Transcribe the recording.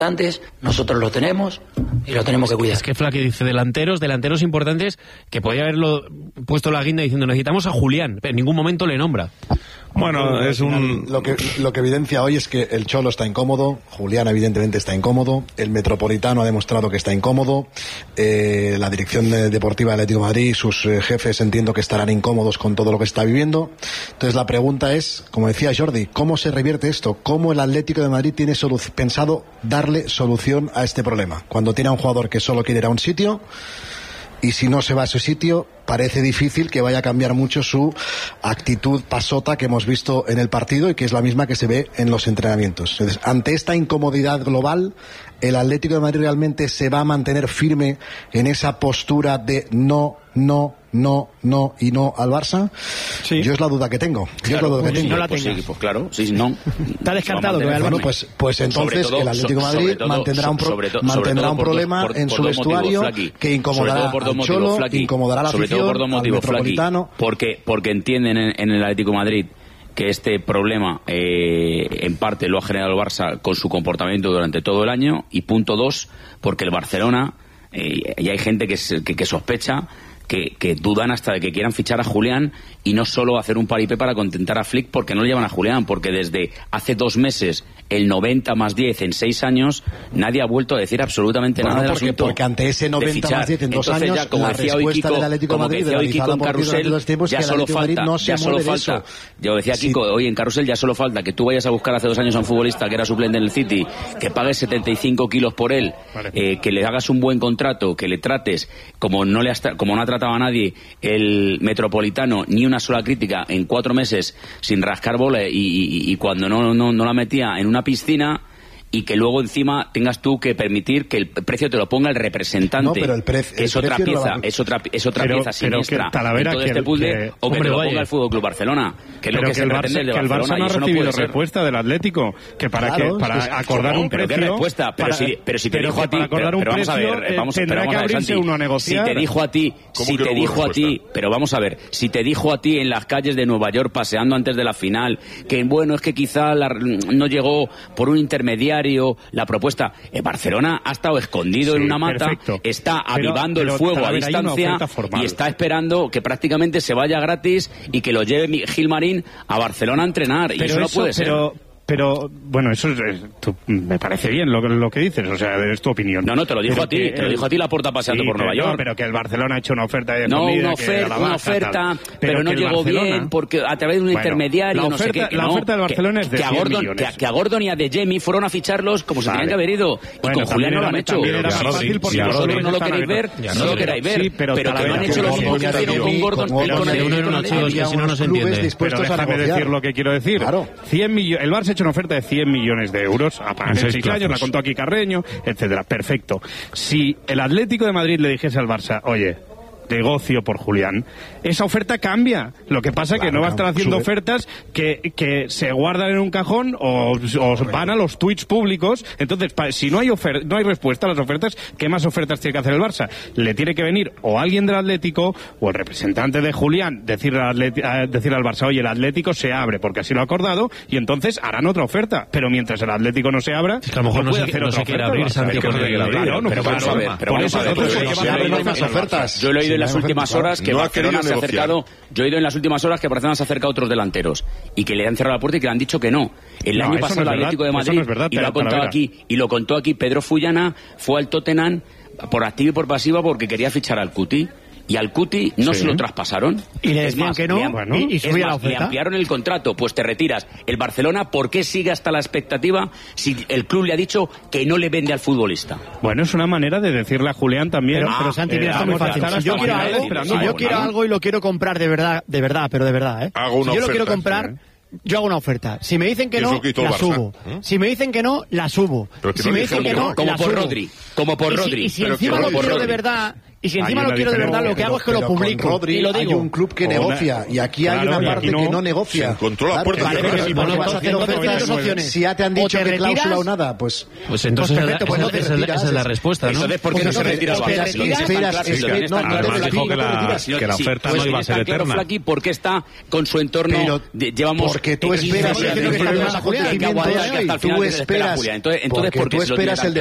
nosotros lo tenemos y lo tenemos que cuidar. Es que Flaque dice delanteros importantes, que podía haberlo puesto la guinda diciendo necesitamos a Julián, pero en ningún momento le nombra. Bueno, es lo que evidencia hoy es que el Cholo está incómodo, Julián evidentemente está incómodo, el Metropolitano ha demostrado que está incómodo, la dirección deportiva del Atlético de Madrid y sus jefes entiendo que estarán incómodos con todo lo que está viviendo. Entonces la pregunta es, como decía Jordi, ¿cómo se revierte esto? ¿Cómo el Atlético de Madrid tiene pensado darle solución a este problema? Cuando tiene a un jugador que solo quiere ir a un sitio, y si no se va a ese sitio, parece difícil que vaya a cambiar mucho su actitud pasota que hemos visto en el partido y que es la misma que se ve en los entrenamientos. Entonces, ante esta incomodidad global, ¿el Atlético de Madrid realmente se va a mantener firme en esa postura de no y no al Barça? Sí. Yo es la duda que tengo. No la tengo. Sí, pues claro, sí, no. Está descartado que vaya al Barça. Pues entonces todo, el Atlético de Madrid mantendrá un problema en su vestuario que incomodará al Cholo, incomodará a la afición, al Metropolitano. Porque entienden en el Atlético de Madrid que este problema en parte lo ha generado el Barça con su comportamiento durante todo el año, y punto 2, porque el Barcelona y hay gente que sospecha que dudan hasta de que quieran fichar a Julián y no solo hacer un paripé para contentar a Flick, porque no le llevan a Julián, porque desde hace 2 meses el 90 más 10 en 6 años nadie ha vuelto a decir absolutamente nada del asunto. Porque ante ese 90 más 10 en 2 años, ya, como la decía respuesta Kiko, del Atlético de Madrid realizada por Carrusel, ya solo falta. Yo decía Kiko, hoy en Carrusel ya solo falta que tú vayas a buscar hace 2 años a un futbolista que era suplente en el City, que pagues 75 kilos por él, que le hagas un buen contrato, que le trates como no ha tratado a nadie el Metropolitano, ni una sola crítica en 4 meses sin rascar bola, y cuando no la metía en una piscina, y que luego encima tengas tú que permitir que el precio te lo ponga el representante. No, pero el precio es otra pieza siniestra en todo este puzzle, o que te lo ponga el Fútbol Club Barcelona, que es lo que se pretende del Barcelona. El Barça no ha recibido respuesta del Atlético, que para acordar un precio, pero si te dijo a ti, vamos a ver, tendrá que abrirse uno a negociar. Si te dijo a ti, pero vamos a ver, si te dijo a ti en las calles de Nueva York paseando antes de la final, que bueno, es que quizá no llegó por un intermediario la propuesta, Barcelona ha estado escondido en una mata, está avivando el fuego a distancia y está esperando que prácticamente se vaya gratis y que lo lleve Gilmarín a Barcelona a entrenar, y eso no puede ser. Pero, bueno, eso me parece bien lo que dices, o sea, es tu opinión. No, te lo dijo a ti Laporta paseando por Nueva York. Pero que el Barcelona ha hecho una oferta de una oferta, pero no llegó bien, porque a través de un intermediario, no sé qué. La oferta del Barcelona es de 100 millones. Que a Gordon y a De Jemi fueron a ficharlos como se tenían que haber ido. Y con Julián no lo han hecho. Si vosotros no lo queréis ver, no lo queráis ver. Pero que no han hecho lo mismo que hicieron con Gordon. Si no nos entiende. Pero déjame decir lo que quiero decir. El Barça ha hecho una oferta de 100 millones de euros a pagar en 6 años, la contó aquí Carreño, etcétera. Perfecto. Si el Atlético de Madrid le dijese al Barça, oye, negocio por Julián, esa oferta cambia. Lo que pasa es que no va a estar haciendo ofertas que se guardan en un cajón o van a los tweets públicos. Entonces, si no hay respuesta a las ofertas, ¿qué más ofertas tiene que hacer el Barça? Le tiene que venir o alguien del Atlético o el representante de Julián decirle al Barça, oye, el Atlético se abre porque así lo ha acordado, y entonces harán otra oferta. Pero mientras el Atlético no se abra, es que a lo mejor no se quiere abrir. Pero vamos a ver, yo lo he oído en las últimas horas que Barcelona se ha acercado. Yo he oído en las últimas horas que Barcelona se ha acercado a otros delanteros y que le han cerrado la puerta y que le han dicho que no. El año pasado el Atlético de Madrid, y lo contó aquí Pedro Fullana, fue al Tottenham por activa y por pasiva porque quería fichar al Cuti. Y al Cuti no se lo traspasaron. Y le decían que no, y subía la oferta. Le ampliaron el contrato, pues te retiras. El Barcelona, ¿por qué sigue hasta la expectativa si el club le ha dicho que no le vende al futbolista? Bueno, es una manera de decirle a Julián también. Pero Santi, mira, está muy fácil. Si yo quiero algo y lo quiero comprar de verdad, si yo lo quiero comprar, yo hago una oferta. Si me dicen que no, la subo. Si me dicen que no, la subo. Si me dicen que no, como por Rodri. Y si encima lo quiero de verdad Y si encima lo quiero de verdad, lo que hago es que lo publico. Rodri, y lo digo. Hay un club que negocia y aquí hay una parte que no negocia. Se encontró la puerta. Vas a hacer ofertas. Si ya te han dicho que cláusula o nada, pues entonces esa es la respuesta, ¿no? Entonces, ¿por qué no se retira? Además dijo que la oferta no iba a ser eterna. ¿Por qué está con su entorno? Llevamos... Porque tú esperas... Tú esperas... Entonces, ¿por qué tú esperas el